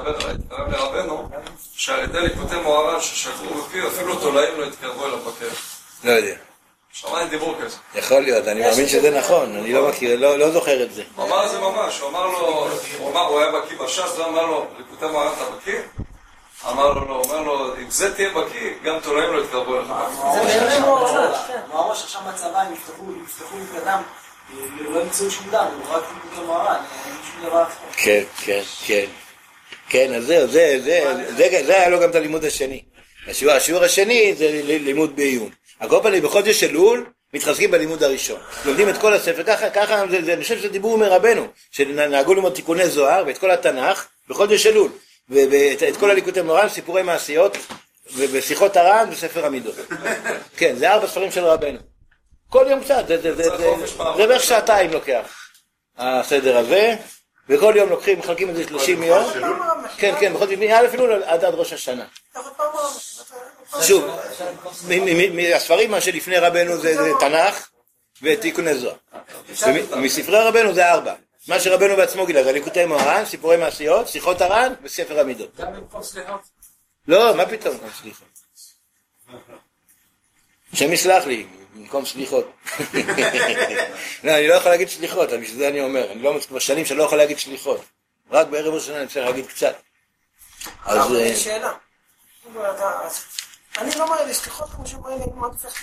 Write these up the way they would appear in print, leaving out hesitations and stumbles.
לרבנו, שעל ידי ליקוטי מוהר"ן ששקרו בפיו, אפילו תולעים לא התקרבו אליו בקר. לא יודע. שמעתי דיבור כזה. יכול להיות, אני מאמין שזה נכון, אני לא מכיר, לא זוכר את זה. הוא אמר את זה ממש, הוא אמר לו, הוא היה בקיא בש"ס, הוא אמר לו, ליקוטי מוהר"ן אתה בקיא? אמר לו, אם זה תהיה בקיא, גם תולעים לא התקרבו אליך. זה באמת מוהר"ן שעכשיו בצבא, הם יפתחו מקדם, לא ימצאו שום דם, הוא רק ליקוטי מוהר"ן, אין שום דבר אחר. כן, אז זה היה לו גם את הלימוד השני. השיעור השני זה לימוד בעיון. הקופלים בחודש אלול מתחזקים בלימוד הראשון. לומדים את כל הספר, ככה, אני חושב שזה דיבור מרבנו, שנהגו ללמוד תיקוני זוהר ואת כל התנ"ך בחודש אלול. ואת כל הליקוטי מוהר"ן, סיפורי מעשיות, ובשיחות הר"ן וספר המידות. כן, זה 4 ספרים של רבנו. כל יום קצת, זה בערך שעתיים לוקח, הסדר הזה, וכל יום לוקחים, מחלקים את זה 30 יום. כן, בכל זאת, אפילו עד ראש השנה. שוב, הספרים מה שלפני רבנו זה תנ"ך ותיקוני זוהר. מספרי רבנו זה 4. מה שרבנו בעצמו גילה, זה ליקוטי מוהר"ן, סיפורי מעשיות, שיחות הר"ן וספר המידות. גם במקום סליחות? לא, מה פתאום במקום סליחות? השם יסלח לי, במקום סליחות. לא, אני לא יכול להגיד סליחות, בשביל זה אני אומר. אני לא כבר שנים שלא יכול להגיד סליחות. רק בערב ראש השנה אני צריך להגיד קצת. אבל יש שאלה. אני לא אומר לי סליחות כמו שאומר לי, מה תפך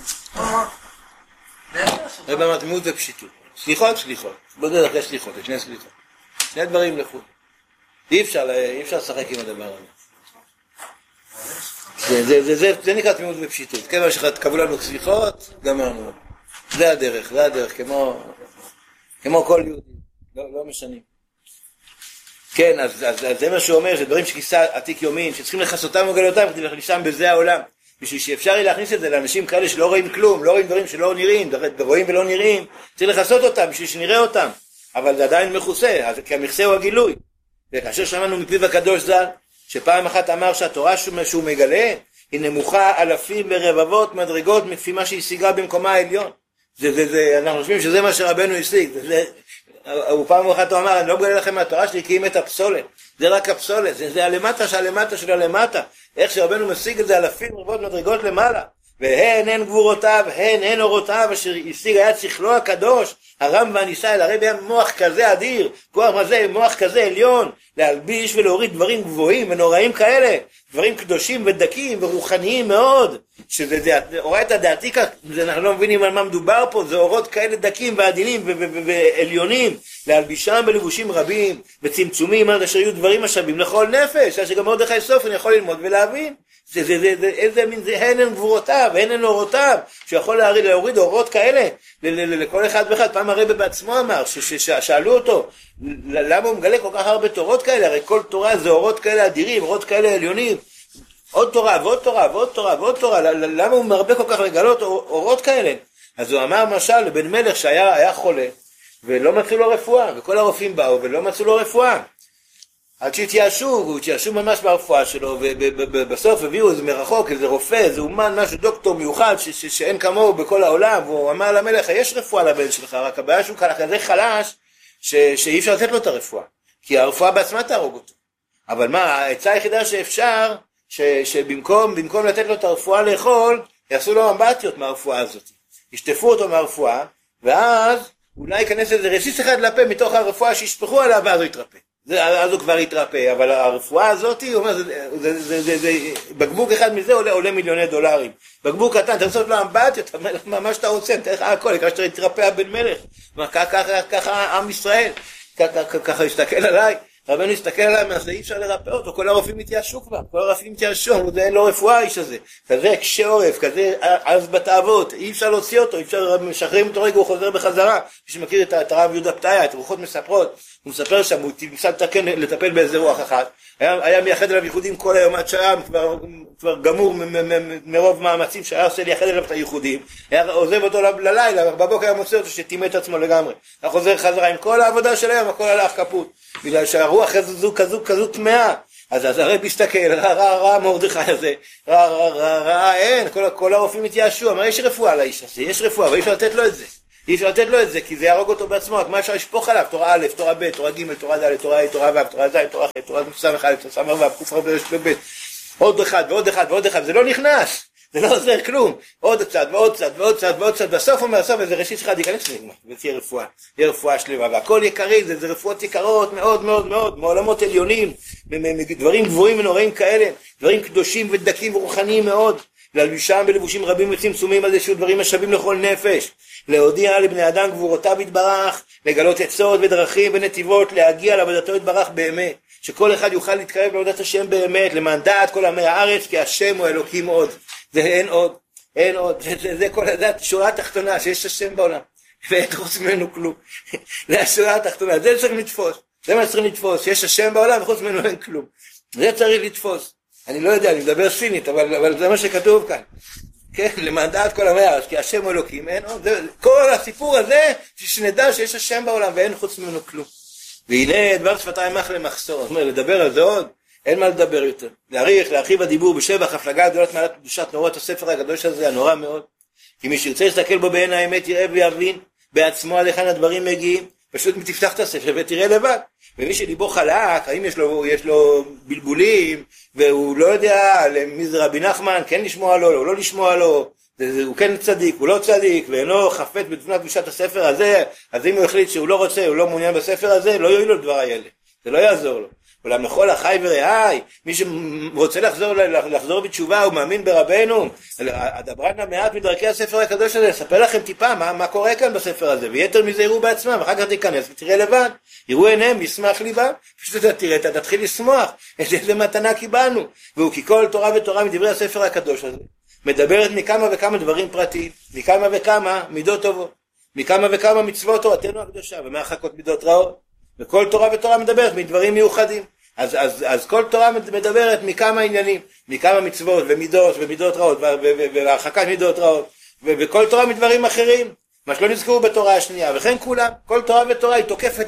להתבדל? רבי מתמימות ופשיטות. סליחות. בודד אחרי סליחות, שני סליחות. שני דברים לחוד. אי אפשר לשחק עם הדבר הזה. זה נקרא תמימות ופשיטות. כיוון שקבעו לנו סליחות, גמרנו. זה הדרך, כמו כל יהודי. לא משנים. כן, אז זה מה שהוא אומר, שדברים שכיסה עתיק יומין, שצריכים לכסותם וגלותם, כדי להכניסם בזה העולם. בשביל שאפשר יהיה להכניס את זה לאנשים כאלה שלא רואים כלום, לא רואים דברים שלא נראים, רואים ולא נראים, צריך לכסות אותם בשביל שנראה אותם. אבל זה עדיין מכוסה, כי המכסה הוא הגילוי. וכאשר שמענו מפיו הקדוש ז"ל, שפעם אחת אמר שהתורה שהוא מגלה, היא נמוכה אלפים ורבבות מדרגות לפי מה שהשיגה במקומה העליון. אנחנו חושבים שזה מה שרבנו השיג. הוא פעם אחת הוא אמר, אני לא מגלה לכם מהתורה שלי כי אם את הפסולת. זה רק הפסולת, זה הלמטה שהלמטה של הלמטה. איך שרבנו משיג את זה אלפים ורבבות מדרגות למעלה. והן גבורותיו, הן אורותיו, אשר השיג היה שכלו הקדוש, הרם והניסה, הרבי היה מוח כזה אדיר, כוח הזה, מוח כזה עליון, להלביש ולהוריד דברים גבוהים ונוראים כאלה, דברים קדושים ודקים ורוחניים מאוד, שזה אורייתא דעתיקא, אנחנו לא מבינים על מה מדובר פה, זה אורות כאלה דקים ועדינים ועליונים, להלבישם בלבושים רבים וצמצומים, עד אשר יהיו דברים השווים לכל נפש, אז שגם מרדכי סופר יכול ללמוד ולהבין. איזה מין זה הן גבורותיו, הן אורותיו, שיכול להוריד אורות כאלה לכל אחד ואחד. פעם הרבי בעצמו אמר, ששאלו אותו, למה הוא מגלה כל כך הרבה תורות כאלה? הרי כל תורה זה אורות כאלה אדירים, אורות כאלה עליונים, עוד תורה ועוד תורה ועוד תורה ועוד תורה, למה הוא מרבה כל כך לגלות אורות כאלה? אז הוא אמר משל לבן מלך שהיה חולה, ולא מצאו לו רפואה, וכל הרופאים באו ולא מצאו לו רפואה. עד שהתייאשו ממש ברפואה שלו, ובסוף הביאו איזה מרחוק, איזה רופא, איזה אומן, משהו, דוקטור מיוחד, שאין כמוהו בכל העולם, והוא אמר למלך, יש רפואה לבן שלך, רק הבעיה שהוא כזה חלש, שאי אפשר לתת לו את הרפואה, כי הרפואה בעצמה תהרוג אותו. אבל מה, העצה היחידה שאפשר, שבמקום לתת לו את הרפואה לאכול, יעשו לו אמבטיות מהרפואה הזאת. ישטפו אותו מהרפואה, ואז אולי ייכנס איזה רסיס אחד לפה מתוך הרפואה שישפכו עליו, ואז הוא יתרפא. אז הוא כבר יתרפא, אבל הרפואה הזאת, הוא אומר, בקבוק אחד מזה עולה מיליוני דולרים. בקבוק קטן, אתה רוצה לו אמבטיות, מה שאתה רוצה, תלך הכל, ככה שאתה יתרפא הבן מלך. ככה עם ישראל, ככה יסתכל עליי, רבנו יסתכל עליי, אז אי אפשר לרפא אותו, כל הרופאים התייאשו כבר, כל הרופאים התייאשו, אין לו רפואה האיש הזה, כזה קשה עורף, כזה עז בתאוות, אי אפשר להוציא אותו, אי אפשר משחררים אותו רגע, הוא חוזר בחזרה. מי שמכיר את הרב יהודה פתאיה, את רוחות מספרות, הוא מספר שם, הוא ניסה לטפל באיזה רוח אחת, היה מייחד אליו ייחודים כל היום עד שעה, כבר גמור מרוב מאמצים שהיה עושה לייחד אליו את הייחודים, היה עוזב אותו ללילה, בבוקר היה מוצא אותו שטימא את עצמו לגמרי, היה חוזר חזרה עם כל העבודה של היום, הכל הלך כפות, בגלל שהרוח הזו כזו תמאה. אז הרב הסתכל, ראה מרדכי הזה, ראה אין, כל הרופאים התייאשו, אמר יש רפואה לאיש הזה, יש רפואה, אבל אי אפשר לתת לו את זה. אי אפשר לתת לו את זה, כי זה יהרוג אותו בעצמו, רק מה אפשר לשפוך עליו? תורה א', תורה ב', תורה ג', תורה ד', תורה ה', תורה ו', תורה ז', תורה ח', תורה ס' א', ס' ו', ק' ר' ב', עוד אחד ועוד אחד ועוד אחד, זה לא נכנס, זה לא עוזר כלום, עוד קצת ועוד קצת ועוד קצת ועוד קצת, בסוף אומר בסוף איזה ראשית שלך תיכנס נגמר, ותהיה רפואה, תהיה רפואה שלמה, והכל יקרי, זה רפואות יקרות מאוד מאוד מאוד, מעולמות עליונים, דברים גבוהים ונוראים כאלה, דברים קדושים ודקים ורוחניים מאוד, ללבישם בלבושים רבים וצמצומים על איזשהו דברים משווים לכל נפש, להודיע לבני אדם גבורותיו יתברך, לגלות עצות ודרכים ונתיבות, להגיע לעבודתו יתברך באמת, שכל אחד יוכל להתקרב לעבודת השם באמת, למען דעת כל עמי הארץ, כי השם הוא אלוקים עוד, זה אין עוד, אין עוד, זה השורה התחתונה, שיש השם בעולם, ואין חוץ ממנו כלום, זה השורה התחתונה, זה צריך לתפוס, זה מה צריך לתפוס, שיש השם בעולם וחוץ ממנו אין כלום, זה צריך לתפוס, אני לא יודע, אני מדבר סינית, אבל זה מה שכתוב כאן, כן, למען דעת כל עמי הארץ, כי השם הוא אלוקים, אין עוד, כל הסיפור הזה, שנדע שיש השם בעולם ואין חוץ ממנו כלום. והנה דבר שפתיים אך למחסור, זאת אומרת, לדבר על זה עוד, אין מה לדבר יותר. להרחיב הדיבור בשבח הפלגה גדולת מעלת קדושת נורות הספר הקדוש הזה, הנורא מאוד. כי מי שירצה להסתכל בו בעין האמת, יראה ויבין בעצמו עד היכן הדברים מגיעים, פשוט תפתח את הספר ותראה לבד. ומי שליבו חלק, האם יש לו בלבולים, והוא לא יודע למי זה רבי נחמן, כן לשמוע לו, או לא לשמוע לו, הוא כן צדיק, הוא לא צדיק, ואינו חפץ בתבונת קדושת הספר הזה, אז אם הוא החליט שהוא לא רוצה, הוא לא מעוניין בספר הזה, לא יועיל לו דבר הילד, זה לא יעזור לו. אולם לכל אחי ורעי, מי שרוצה לחזור בתשובה, הוא מאמין ברבנו, אדברנה מעט מדרכי הספר הקדוש הזה, אספר לכם טיפה מה קורה כאן בספר הזה, ויתר מזה יראו בעצמם, ואחר כך תיכנס ותראה לבד, יראו עיניהם, ישמח ליבם, פשוט תראה, תתחיל לשמוח, איזה מתנה קיבלנו, והוא כי כל תורה ותורה מדברי הספר הקדוש הזה, מדברת מכמה וכמה דברים פרטיים, מכמה וכמה מידות טובות, מכמה וכמה מצוות תורתנו הקדושה, ומהרחקות מידות רעות, וכל תורה ותורה מדברת מדברים מיוחדים. אז כל תורה מדברת מכמה עניינים, מכמה מצוות ומידות רעות, והרחקת מידות רעות, וכל תורה מדברים אחרים, מה שלא נזכרו בתורה השנייה, וכן כולם, כל תורה ותורה היא תוקפת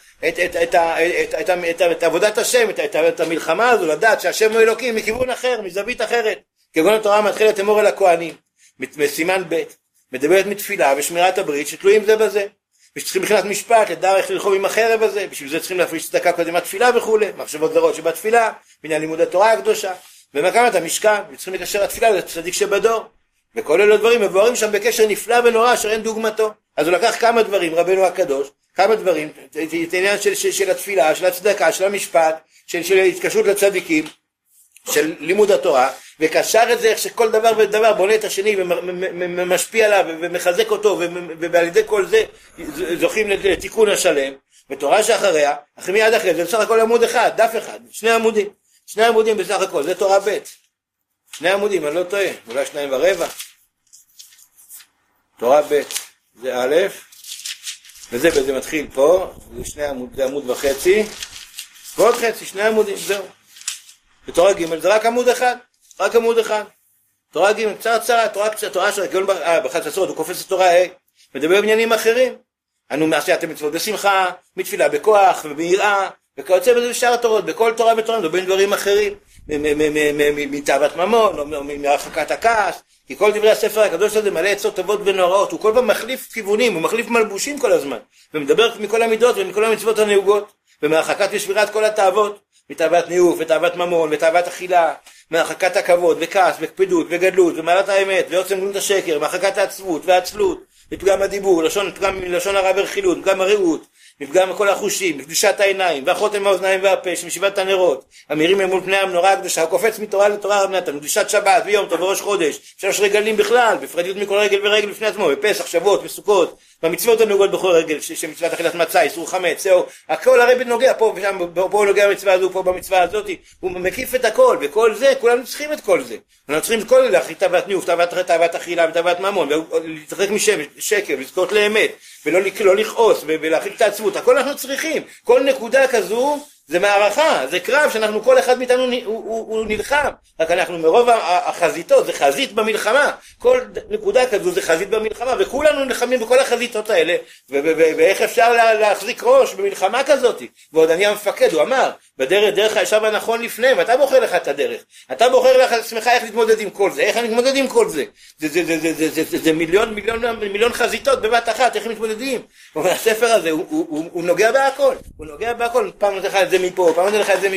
את עבודת השם, את המלחמה הזו, לדעת שהשם הוא אלוקים מכיוון אחר, מזווית אחרת, כגון התורה מתחילת אמור אל הכהנים, מסימן ב', מדברת מתפילה ושמירת הברית שתלויים זה בזה, ושצריכים מבחינת משפט לדעת איך ללחום עם החרב הזה, בשביל זה צריכים להפריש צדקה קודם התפילה וכו', מחשבות זרות שבתפילה, בעניין לימוד התורה הקדושה, ומקמת המשכן, וצריכים לקשר התפילה לצדיק שבדור, וכל אלו דברים מבוארים שם בקשר נפלא ונורא אשר אין דוגמתו. אז הוא לקח כמה דברים, רבנו הקדוש, כמה דברים, את העניין של התפילה, של הצדקה, של המשפט, של התקשרות לצדיקים, של לימוד התורה, וקשר את זה איך שכל דבר ודבר בונה את השני ומשפיע עליו ומחזק אותו, ועל ידי כל זה זוכים לתיקון השלם, ותורה שאחריה, אחרי מיד אחרי זה בסך הכל עמוד אחד, דף אחד, שני עמודים בסך הכל, זה תורה ב', 2 עמודים, אני לא טועה, אולי 2.25, תורה ב' זה א', וזה מתחיל פה, זה עמוד וחצי, ועוד חצי, 2 עמודים, זהו. ותורה ג' זה רק עמוד אחד, תורה ג' קצרה, תורה של הגאון בחצוצרות, הוא קופץ לתורה ה', מדבר בעניינים אחרים, אנו מעשיית מצוות בשמחה, מתפילה בכוח וביראה, וכיוצא בזה בשאר התורות, בכל תורה ותורה מדברים דברים אחרים, מתאוות ממון, או מהרחקת הכעס, כי כל דברי הספר הקדוש הזה מלא עצות טובות ונוראות, הוא כל פעם מחליף כיוונים, הוא מחליף מלבושים כל הזמן, ומדבר מכל המידות ומכל המצוות הנהוגות, ומהרחקת ושבירת כל התאוות, מתאוות ניאוף ותאוות ממון ותאוות אכילה, מהרחקת הכבוד וכעס וקפידות וגדלות ומעלת האמת ועוצם גלות השקר, מהרחקת העצבות והעצלות ופגם הדיבור, פגם מלשון הרע ורכילות, פגם הרעות, מפגם כל החושים, מקדושת העיניים והחותם מהאוזניים והפה, משבעת הנרות, המאירים מול פני המנורה הקדושה, הוא קופץ מתורה לתורה רב נתן, מקדושת שבת ויום טוב וראש חודש, 3 רגלים בכלל, בפרדיות מכל רגל ורגל בפני עצמו, בפסח, שבועות וסוכות, במצוות הנוגעות בכל רגל, שמצוות אכילת מצה, איסור חמץ, זהו, הכל הרבי נוגע פה ושם, פה נוגע במצווה הזו, פה במצווה הזאת, הוא מקיף את הכל, וכל זה, כולנו צריכים את כל זה. אנחנו צריכים את כל אלה, אחרי תאוות ניאוף, תאוות אכילה ותאוות ממון, ולהתרחק משקר, לזכות לאמת, ולא לכעוס, ולהרחיק את העצבות, הכל אנחנו צריכים. כל נקודה כזו זה מערכה, זה קרב שאנחנו, כל אחד מאיתנו הוא נלחם, רק אנחנו מרוב החזיתות, זה חזית במלחמה, כל נקודה כזו זה חזית במלחמה, וכולנו נלחמים בכל החזיתות האלה, ואיך אפשר להחזיק ראש במלחמה כזאת, ועוד אני המפקד, הוא אמר, דרך הישר והנכון לפניהם, אתה בוחר לך את הדרך, אתה בוחר לך עצמך איך להתמודד עם כל זה, איך אני מתמודד עם כל זה, זה מיליון חזיתות בבת אחת, איך הם מתמודדים, הספר הזה הוא נוגע בהכל, פעם נותן לך את זה מפה, פעם נותן לך את זה